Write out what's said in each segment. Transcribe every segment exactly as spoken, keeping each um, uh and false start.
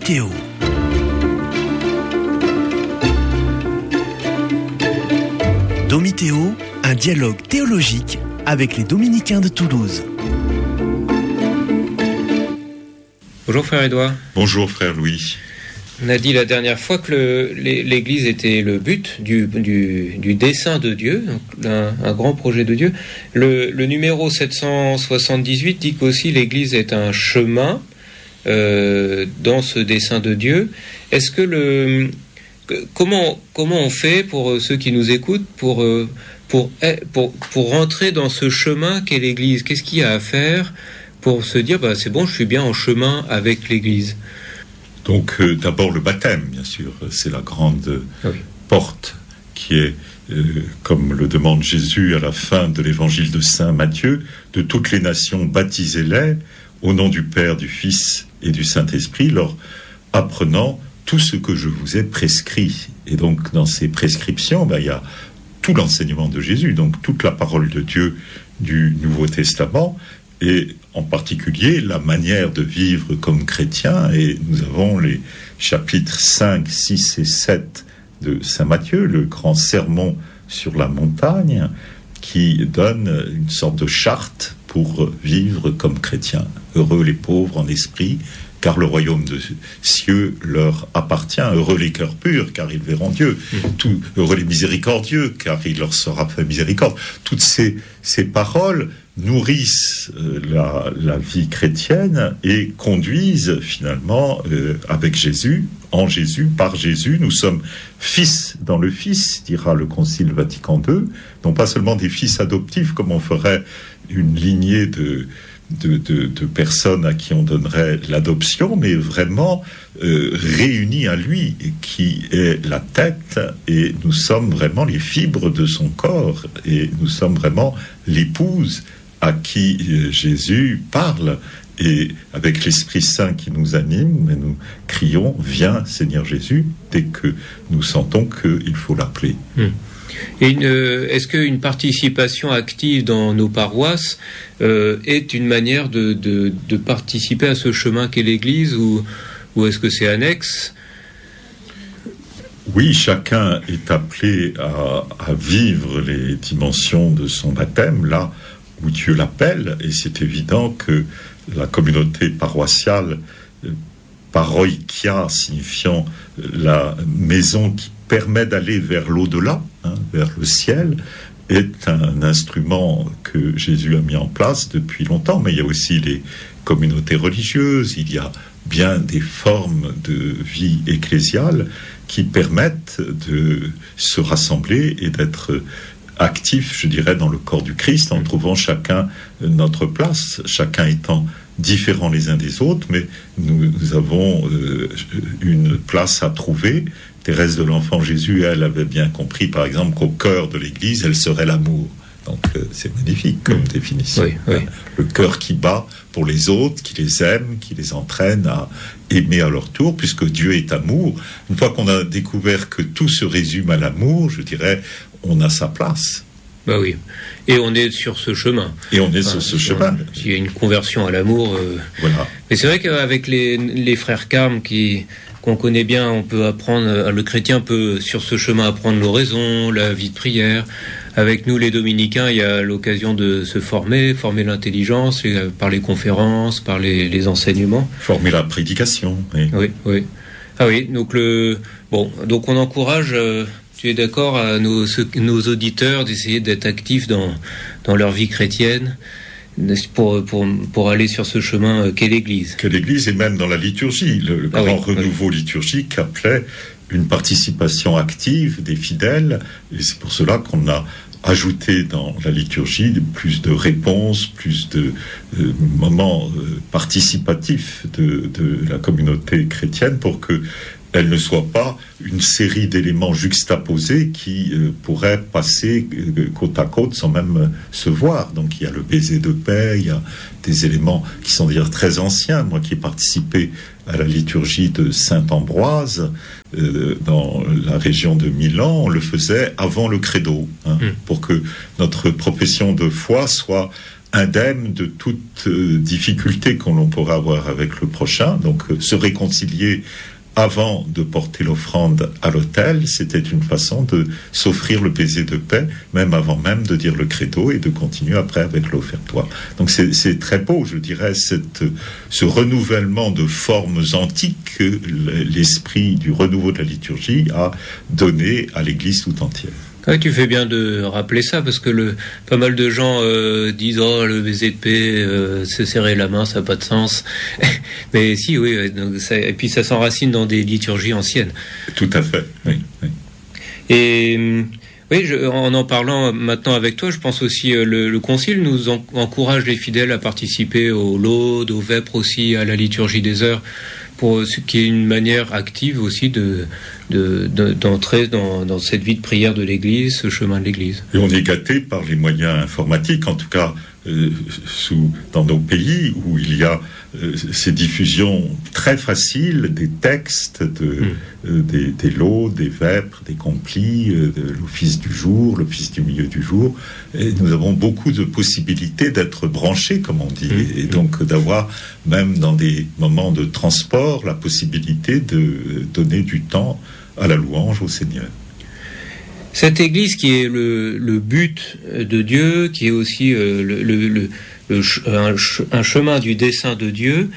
Domitéo. Domitéo, un dialogue théologique avec les Dominicains de Toulouse. Bonjour frère Édouard. Bonjour frère Louis. On a dit la dernière fois que le, l'Église était le but du, du, du dessein de Dieu, donc un, un grand projet de Dieu. Le, le numéro sept cent soixante-dix-huit dit qu'aussi l'Église est un chemin euh, dans ce dessein de Dieu. Est-ce que le comment comment on fait pour ceux qui nous écoutent pour pour pour pour rentrer dans ce chemin qu'est l'Église? Qu'est-ce qu'il y a à faire pour se dire bah c'est bon, je suis bien en chemin avec l'Église? Donc euh, d'abord le baptême, bien sûr, c'est la grande oui. porte qui est, euh, comme le demande Jésus à la fin de l'évangile de Saint Matthieu, de toutes les nations baptisez-les au nom du Père, du Fils et du Saint-Esprit, leur apprenant tout ce que je vous ai prescrit. Et donc dans ces prescriptions, ben, il y a tout l'enseignement de Jésus, donc toute la parole de Dieu du Nouveau Testament, et en particulier la manière de vivre comme chrétien. Et nous avons les chapitres cinq, six et sept de Saint Matthieu, le grand sermon sur la montagne, qui donne une sorte de charte pour vivre comme chrétien. Heureux les pauvres en esprit, car le royaume des cieux leur appartient. Heureux les cœurs purs, car ils verront Dieu. Tout, heureux les miséricordieux, car il leur sera fait miséricorde. Toutes ces, ces paroles nourrissent euh, la, la vie chrétienne et conduisent finalement euh, avec Jésus, en Jésus, par Jésus. Nous sommes fils dans le Fils, dira le Concile Vatican deux, non pas seulement des fils adoptifs, comme on ferait une lignée de De, de, de personnes à qui on donnerait l'adoption, mais vraiment euh, réunis à lui, qui est la tête, et nous sommes vraiment les fibres de son corps, et nous sommes vraiment l'épouse à qui euh, Jésus parle, et avec l'Esprit Saint qui nous anime, nous crions « Viens Seigneur Jésus » dès que nous sentons qu'il faut l'appeler. Mmh. Et une, est-ce qu'une participation active dans nos paroisses euh, est une manière de, de, de participer à ce chemin qu'est l'Église, ou, ou est-ce que c'est annexe? Oui, chacun est appelé à, à vivre les dimensions de son baptême là où Dieu l'appelle, et c'est évident que la communauté paroissiale, paroikia signifiant la maison qui permet d'aller vers l'au-delà, hein, vers le ciel, est un instrument que Jésus a mis en place depuis longtemps. Mais il y a aussi les communautés religieuses, il y a bien des formes de vie ecclésiale qui permettent de se rassembler et d'être actifs, je dirais, dans le corps du Christ, en trouvant chacun notre place, chacun étant différents les uns des autres, mais nous, nous avons euh, une place à trouver. Thérèse de l'Enfant Jésus, elle avait bien compris, par exemple, qu'au cœur de l'Église, elle serait l'amour. Donc euh, c'est magnifique comme mmh. définition. Oui, oui. Le cœur qui bat pour les autres, qui les aime, qui les entraîne à aimer à leur tour, puisque Dieu est amour. Une fois qu'on a découvert que tout se résume à l'amour, je dirais, on a sa place. Bah oui, et on est sur ce chemin. Et on est enfin, sur ce chemin. Il y a une conversion à l'amour. Euh... Voilà. Mais c'est vrai qu'avec les, les frères Carmes qui qu'on connaît bien, on peut apprendre. Le chrétien peut sur ce chemin apprendre l'oraison, la vie de prière. Avec nous, les dominicains, il y a l'occasion de se former, former l'intelligence par les conférences, par les, les enseignements. Former la prédication. Oui, oui. oui. Ah oui. Donc le bon, donc on encourage. Euh, Tu es d'accord à nos, nos auditeurs d'essayer d'être actifs dans, dans leur vie chrétienne pour, pour, pour aller sur ce chemin qu'est l'Église. Qu'est l'Église, et même dans la liturgie. Le, le ah grand oui, renouveau oui. liturgique appelait une participation active des fidèles, et c'est pour cela qu'on a ajouté dans la liturgie plus de réponses, plus de euh, moments euh, participatifs de, de la communauté chrétienne, pour que elle ne soit pas une série d'éléments juxtaposés qui euh, pourraient passer euh, côte à côte sans même euh, se voir. Donc il y a le baiser de paix, il y a des éléments qui sont d'ailleurs très anciens. Moi qui ai participé à la liturgie de Saint-Ambroise euh, dans la région de Milan, on le faisait avant le credo, hein, mmh. pour que notre profession de foi soit indemne de toute euh, difficulté que l'on pourra avoir avec le prochain. Donc euh, se réconcilier avant de porter l'offrande à l'autel, c'était une façon de s'offrir le baiser de paix, même avant même de dire le credo et de continuer après avec l'offertoire. Donc c'est, c'est très beau, je dirais, cette, ce renouvellement de formes antiques que l'esprit du renouveau de la liturgie a donné à l'Église tout entière. Oui, tu fais bien de rappeler ça, parce que le, pas mal de gens euh, disent « Oh, le baiser de paix, euh, se serrer la main, ça n'a pas de sens. » Mais si, oui, donc ça, et puis ça s'enracine dans des liturgies anciennes. Tout à fait, oui. oui. Et oui, je, en en parlant maintenant avec toi, je pense aussi euh, le, le Concile nous en, encourage les fidèles à participer aux laudes, aux vêpres aussi, à la liturgie des heures, pour ce qui est une manière active aussi de, de, de d'entrer dans, dans cette vie de prière de l'Église, ce chemin de l'Église. Et on est gâté par les moyens informatiques, en tout cas euh, sous, dans nos pays où il y a euh, ces diffusions très faciles des textes, de, mmh. euh, des, des lots, des vêpres, des complis, euh, de l'office du jour, l'office du milieu du jour. Et nous avons beaucoup de possibilités d'être branchés, comme on dit, mmh. et donc d'avoir, même dans des moments de transport, la possibilité de donner du temps à la louange au Seigneur. Cette Église qui est le, le but de Dieu, qui est aussi euh, le, le, le, le, un, un chemin du dessein de Dieu,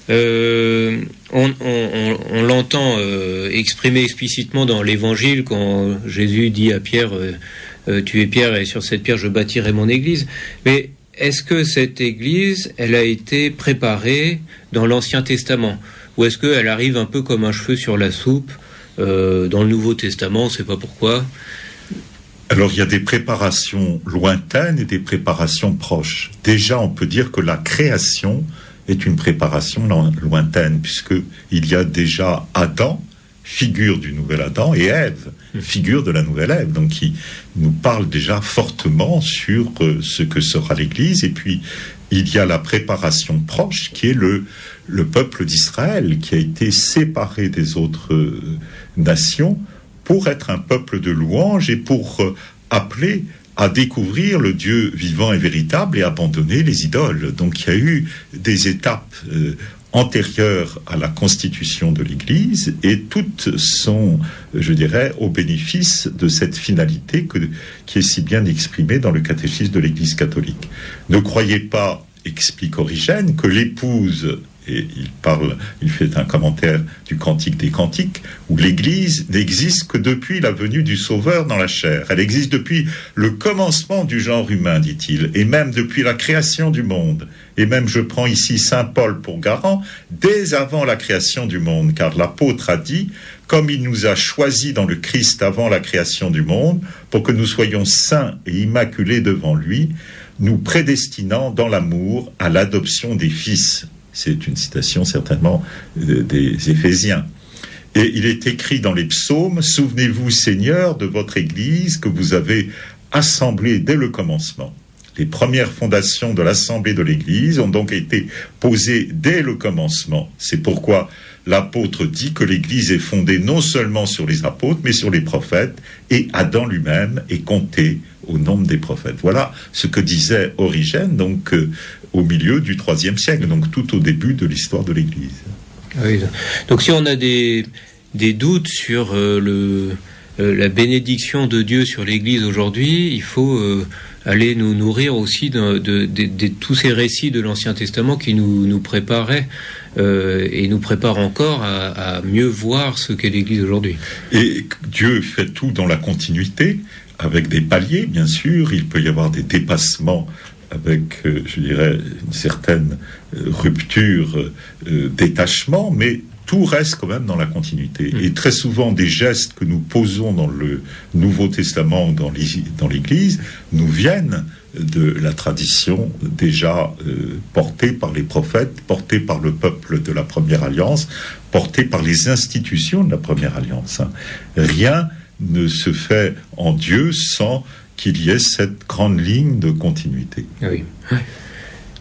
euh, on, on, on l'entend euh, exprimé explicitement dans l'Évangile quand Jésus dit à Pierre euh, euh, « Tu es Pierre et sur cette pierre je bâtirai mon Église ». Mais est-ce que cette Église, elle a été préparée dans l'Ancien Testament ? Ou est-ce qu'elle arrive un peu comme un cheveu sur la soupe euh, dans le Nouveau Testament, on ne sait pas pourquoi? Alors, il y a des préparations lointaines et des préparations proches. Déjà, on peut dire que la création est une préparation lointaine, puisqu'il y a déjà Adam, figure du nouvel Adam, et Ève, figure de la nouvelle Ève, donc qui nous parle déjà fortement sur ce que sera l'Église. Et puis, il y a la préparation proche, qui est le, le peuple d'Israël, qui a été séparé des autres euh, nations, pour être un peuple de louange et pour euh, appeler à découvrir le Dieu vivant et véritable et abandonner les idoles. Donc il y a eu des étapes euh, antérieures à la constitution de l'Église et toutes sont, je dirais, au bénéfice de cette finalité que, qui est si bien exprimée dans le catéchisme de l'Église catholique. Ne croyez pas, explique Origène, que l'épouse... Et il parle, il fait un commentaire du Cantique des Cantiques, où l'Église n'existe que depuis la venue du Sauveur dans la chair. Elle existe depuis le commencement du genre humain, dit-il, et même depuis la création du monde. Et même, je prends ici saint Paul pour garant, dès avant la création du monde, car l'apôtre a dit, comme il nous a choisis dans le Christ avant la création du monde, pour que nous soyons saints et immaculés devant lui, nous prédestinant dans l'amour à l'adoption des fils. C'est une citation certainement des Éphésiens. Et il est écrit dans les psaumes, « Souvenez-vous, Seigneur, de votre Église que vous avez assemblée dès le commencement. » Les premières fondations de l'assemblée de l'Église ont donc été posées dès le commencement. C'est pourquoi l'apôtre dit que l'Église est fondée non seulement sur les apôtres, mais sur les prophètes, et Adam lui-même est compté au nombre des prophètes. Voilà ce que disait Origène, donc euh, au milieu du troisième siècle, donc tout au début de l'histoire de l'Église. Oui, donc si on a des, des doutes sur euh, le, euh, la bénédiction de Dieu sur l'Église aujourd'hui, il faut euh, aller nous nourrir aussi de, de, de, de tous ces récits de l'Ancien Testament qui nous, nous préparaient euh, et nous préparent encore à, à mieux voir ce qu'est l'Église aujourd'hui. Et Dieu fait tout dans la continuité, avec des paliers, bien sûr. Il peut y avoir des dépassements avec, euh, je dirais, une certaine euh, rupture, euh, détachement, mais tout reste quand même dans la continuité. Mmh. Et très souvent, des gestes que nous posons dans le Nouveau Testament ou dans, dans l'Église nous viennent de la tradition déjà euh, portée par les prophètes, portée par le peuple de la Première Alliance, portée par les institutions de la Première Alliance. Hein. Rien ne se fait en Dieu sans qu'il y ait cette grande ligne de continuité. Oui.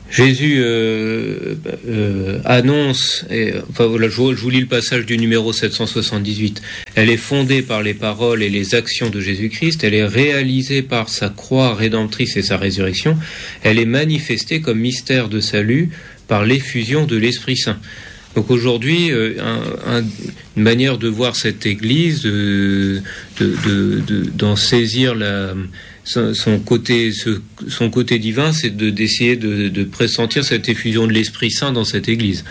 Jésus euh, euh, annonce, et, enfin voilà, je, je vous lis le passage du numéro sept cent soixante-dix-huit. Elle est fondée par les paroles et les actions de Jésus-Christ. Elle est réalisée par sa croix rédemptrice et sa résurrection. Elle est manifestée comme mystère de salut par l'effusion de l'Esprit Saint. Donc aujourd'hui, euh, un, un, une manière de voir cette Église, de, de, de, de, d'en saisir la Son, son côté, ce, son côté divin, c'est de, d'essayer de, de pressentir cette effusion de l'Esprit Saint dans cette Église.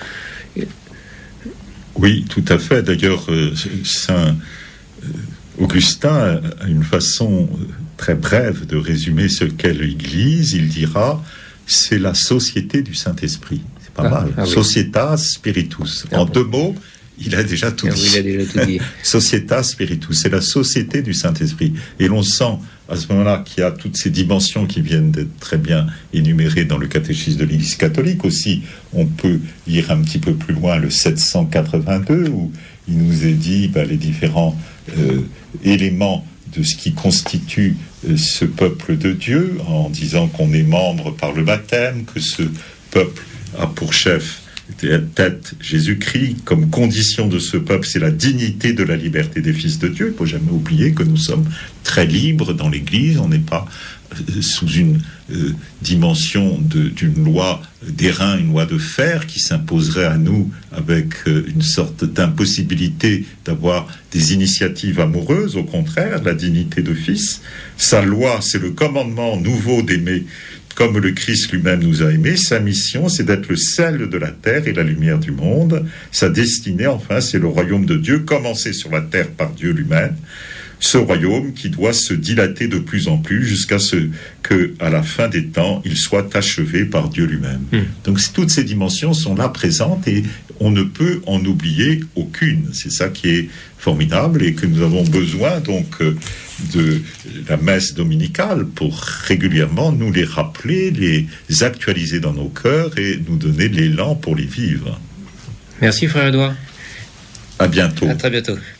Oui, tout à fait. D'ailleurs, euh, Saint Augustin a une façon très brève de résumer ce qu'est l'Église. Il dira, c'est la société du Saint-Esprit. C'est pas ah, mal. Ah oui. Societas Spiritus. Ah, en bon. deux mots, il a déjà tout ah, dit. Oui, il a déjà tout dit. Societas Spiritus, c'est la société du Saint-Esprit. Et l'on sent à ce moment-là qu'il y a toutes ces dimensions qui viennent d'être très bien énumérées dans le catéchisme de l'Église catholique. Aussi, on peut lire un petit peu plus loin le sept cent quatre-vingt-deux, où il nous est dit bah, les différents euh, éléments de ce qui constitue euh, ce peuple de Dieu, en disant qu'on est membre par le baptême, que ce peuple a pour chef tête Jésus-Christ, comme condition de ce peuple, c'est la dignité de la liberté des fils de Dieu. Il ne faut jamais oublier que nous sommes très libres dans l'Église, on n'est pas euh, sous une euh, dimension de, d'une loi d'airain, une loi de fer qui s'imposerait à nous avec euh, une sorte d'impossibilité d'avoir des initiatives amoureuses. Au contraire, la dignité de fils, sa loi, c'est le commandement nouveau d'aimer comme le Christ lui-même nous a aimés. Sa mission, c'est d'être le sel de la terre et la lumière du monde. Sa destinée, enfin, c'est le royaume de Dieu, commencé sur la terre par Dieu lui-même. Ce royaume qui doit se dilater de plus en plus jusqu'à ce que, à la fin des temps, il soit achevé par Dieu lui-même. Mmh. Donc, toutes ces dimensions sont là présentes et on ne peut en oublier aucune. C'est ça qui est formidable et que nous avons besoin, donc, de la messe dominicale pour régulièrement nous les rappeler, les actualiser dans nos cœurs et nous donner l'élan pour les vivre. Merci, frère Édouard. À bientôt. À très bientôt.